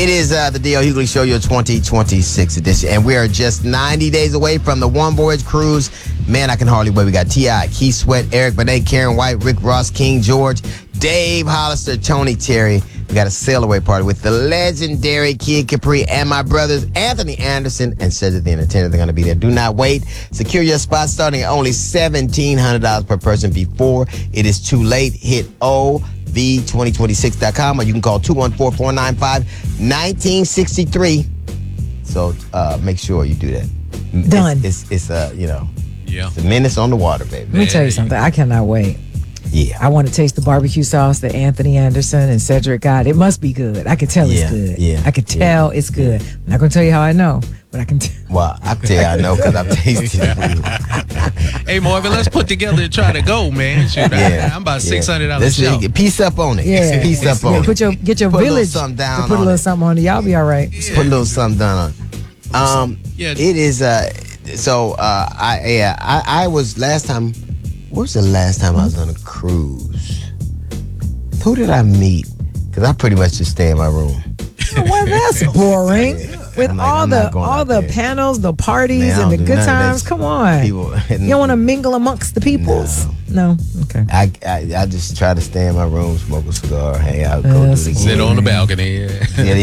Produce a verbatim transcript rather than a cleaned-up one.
It is uh, the D L Hughley Show, your twenty twenty-six edition, and we are just ninety days away from the One Voyage Cruise. Man, I can hardly wait. We got T I, Keith Sweat, Eric Benet, Karen White, Rick Ross, King George, Dave Hollister, Tony Terry. We got a sail away party with the legendary Kid Capri and my brothers Anthony Anderson and Cedric the Entertainer. They're going to be there. Do not wait. Secure your spot starting at only seventeen hundred dollars per person before it is too late. Hit O V twenty twenty-six dot com or you can call two one four, four nine five, one nine six three. So uh, make sure you do that. Done. It's, it's, it's uh, you know, yeah. It's a menace on the water, baby. Let me tell you something. I cannot wait. Yeah. I want to taste the barbecue sauce that Anthony Anderson and Cedric got. It must be good. I can tell Yeah, it's good. yeah, I can tell yeah. it's good. I'm not going to tell you how I know, but I can tell. Well, I can tell you I know because I've tasted it. Hey, Marvin, let's put together and try to go, man. Shoot, Yeah, I, I'm about yeah. six hundred dollars Let's show. get- Piece up on it. Yeah. Piece up on Yeah, it. put your, get your Put a little village something down to put a on little it. something on it. Y'all be all right. Put a little something down on it. Um, Yeah. It is, uh, so, uh, I, yeah, I, I was last time, what was the last time I was on a cruise? Who did I meet? Because I pretty much just stay in my room. Well, that's boring. With I'm like, all I'm the not going all out the there. panels, the parties, Man, I and the don't do good none of that times. shit. Come on. People, You don't want to mingle amongst the peoples? No. Okay. I, I, I just try to stay in my room, smoke a cigar, hang out, go Uh, do the sit Sit game. on the balcony. Yeah. Yeah,